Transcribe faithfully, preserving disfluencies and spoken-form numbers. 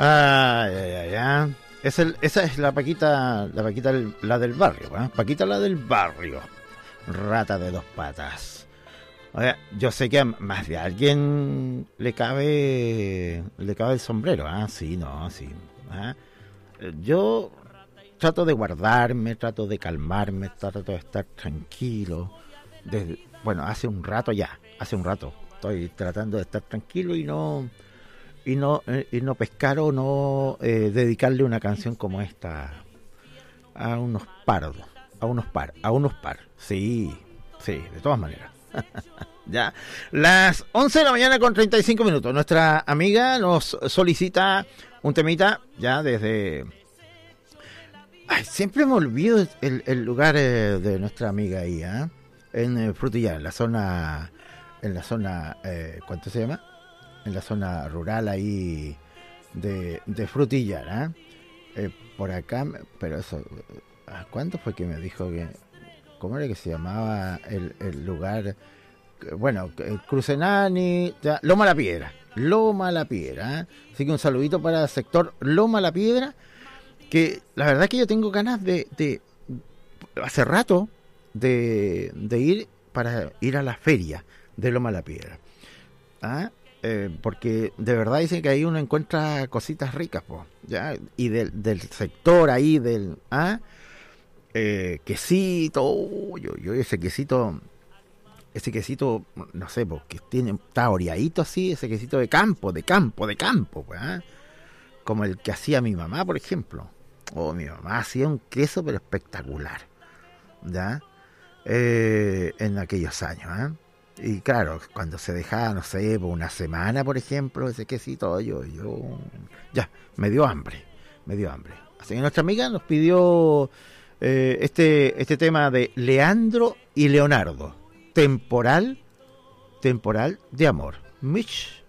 Ay, ay, ay, ay. Es el, esa es la Paquita, la Paquita, la del barrio, ¿eh? Paquita la del barrio. Rata de dos patas. Oye, yo sé que a más de alguien le cabe, le cabe el sombrero, ¿ah? ¿eh? Sí, no, sí. ¿eh? Yo trato de guardarme, trato de calmarme, trato de estar tranquilo. Desde, bueno, hace un rato ya, hace un rato estoy tratando de estar tranquilo y no y no eh, y no pescar o no eh, dedicarle una canción como esta a unos pardos, a unos par, a unos par. Sí, sí, de todas maneras. Ya, las once de la mañana con treinta y cinco minutos. Nuestra amiga nos solicita un temita ya desde... Ay, siempre me olvido el, el lugar eh, de nuestra amiga ahí, ¿eh? En eh, Frutillar, en la zona, en la zona, eh, ¿cuánto se llama? En la zona rural ahí de, de Frutillar, ¿eh? Eh, por acá, pero eso, ¿cuánto fue que me dijo que, cómo era que se llamaba el, el lugar? Bueno, Crucenani, ya, Loma la Piedra, Loma la Piedra, ¿eh? Así que un saludito para el sector Loma la Piedra, que la verdad que yo tengo ganas de, de hace rato, de, de ir para ir a la feria de Loma la Piedra, ¿ah? Eh, porque de verdad dicen que ahí uno encuentra cositas ricas, po, ¿ya? Y del, del sector ahí, del ¿ah? eh, quesito, oh, yo, yo ese quesito... Ese quesito, no sé, porque tiene, está oreadito así, ese quesito de campo, de campo, de campo, pues, ¿eh? Como el que hacía mi mamá, por ejemplo. O oh, mi mamá hacía un queso, pero espectacular, ¿ya? Eh, en aquellos años, ¿eh? Y claro, cuando se dejaba, no sé, por una semana, por ejemplo, ese quesito, yo, yo, ya, me dio hambre, me dio hambre. Así que nuestra amiga nos pidió eh, este, este tema de Leandro y Leonardo. Temporal, temporal de amor. Mitch